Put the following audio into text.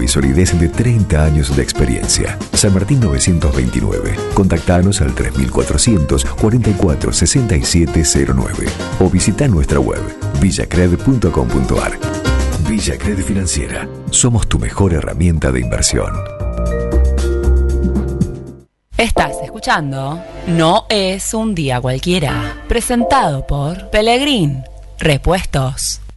y solidez de 30 años de experiencia. San Martín 929. Contactanos al 3400 44 6709 o visita nuestra web villacred.com.ar. Villacred Financiera. Somos tu mejor herramienta de inversión. Estás escuchando No es un día cualquiera, presentado por Pelegrín Repuestos.